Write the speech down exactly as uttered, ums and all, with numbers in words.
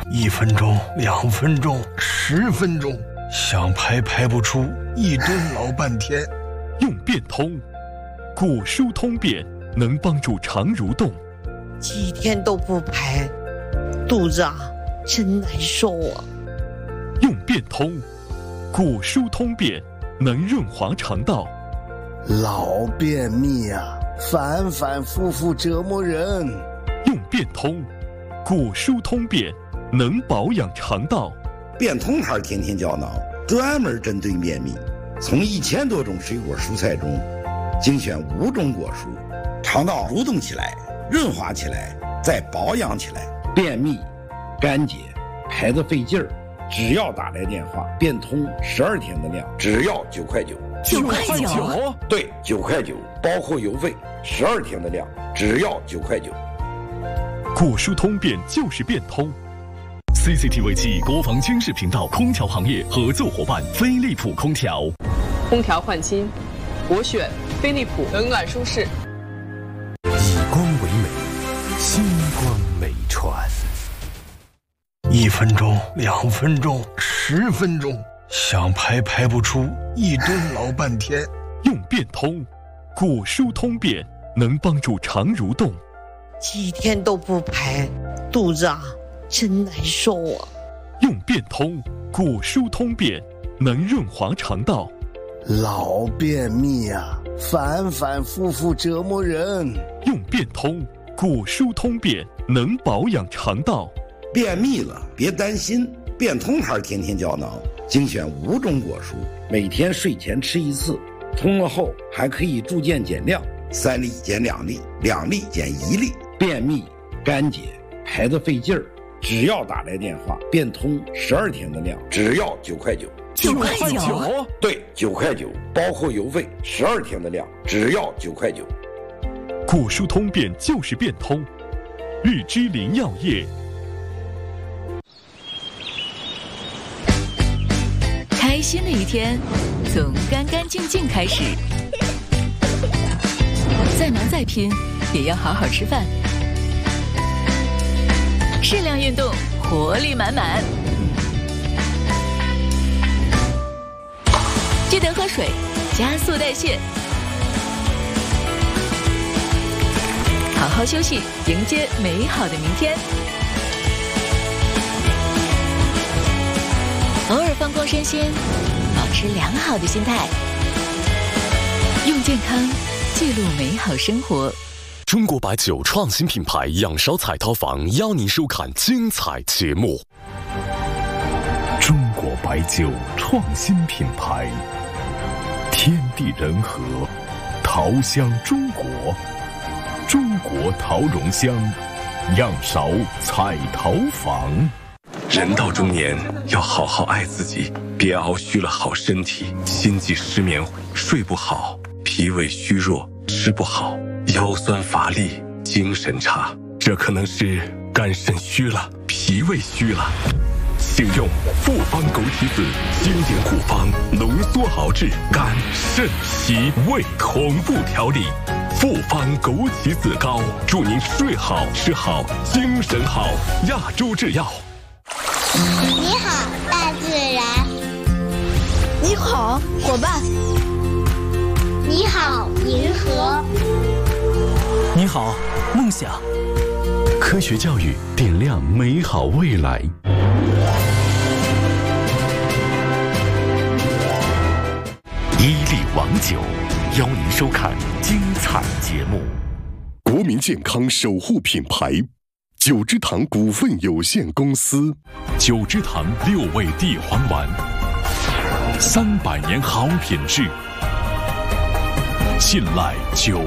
一分钟、两分钟、十分钟，想排排不出，一蹲老半天。 用变通，古书通便能帮助肠蠕动。 几天都不排，肚子啊真难受啊。 用变通，古书通便能润滑肠道。 老便秘啊，反反复复折磨人。 用变通，古书通便能保养肠道。 变通牌天天胶囊专门针对便秘，从一千多种水果蔬菜中精选五种果蔬，肠道蠕动起来，润滑起来，再保养起来。便秘、干结、排得费劲儿，只要打来电话，变通十二天的量，只要九块九。 九块九？ 对，九块九，包括邮费，十二天的量，只要九块九。 古书通便就是变通。 C C T V 七国防军事频道空调行业合作伙伴飞利浦空调。 空调换新，我选飞利浦，冷暖舒适。 以光为美，星光美传。 一分钟、两分钟、十分钟，想排排不出，一蹲老半天。 用变通，古书通便能帮助肠蠕动。 几天都不排，肚子啊真难受啊。 用变通，古书通便能润滑肠道。 老便秘啊，反反复复折磨人。 用变通，古书通便能保养肠道。 便秘了别担心，变通牌天天胶囊精选五种果蔬，每天睡前吃一次，通了后还可以逐渐减量，三粒减两粒，两粒减一粒。便秘、干结、排得费劲儿，只要打来电话，变通十二天的量，只要九块九。 九块九？ 对，九块九，包括邮费，十二天的量，只要九块九。 古书通便就是变通，日之林药业。 开心的一天从干干净净开始，再忙再拼也要好好吃饭，适量运动，活力满满。记得喝水，加速代谢，好好休息，迎接美好的明天。偶尔放空身心，保持良好的心态，用健康记录美好生活。 中国白酒创新品牌仰韶彩陶坊邀您收看精彩节目。 中国白酒创新品牌，天地人和，陶香中国，中国陶容香，仰韶彩陶坊。 人到中年，要好好爱自己，别熬虚了好身体，心悸失眠，睡不好，脾胃虚弱，吃不好，腰酸乏力，精神差，这可能是肝肾虚了，脾胃虚了。请用复方枸杞子经典护方，浓缩熬制肝肾脾胃同步调理。复方枸杞子膏，祝您睡好吃好精神好。亚洲制药。 你好，大自然。 你好，伙伴。 你好，银河。 你好，梦想。 科学教育点亮美好未来。 伊利王酒邀您收看精彩节目。 国民健康守护品牌九芝堂股份有限公司。 九芝堂六味地黄丸，三百年好品质，信赖九